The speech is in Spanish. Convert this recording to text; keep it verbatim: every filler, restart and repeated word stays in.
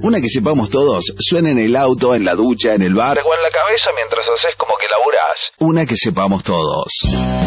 Una que sepamos todos, suena en el auto, en la ducha, en el bar o en la cabeza mientras haces como que laburás. Una que sepamos todos.